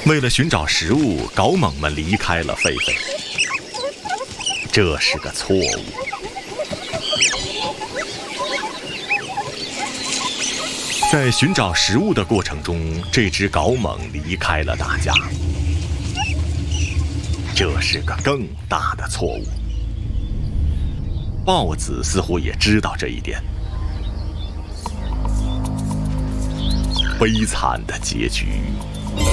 为了寻找食物，搞猛们离开了狒狒，这是个错误。在寻找食物的过程中，这只搞猛离开了大家，这是个更大的错误。豹子似乎也知道这一点。悲惨的结局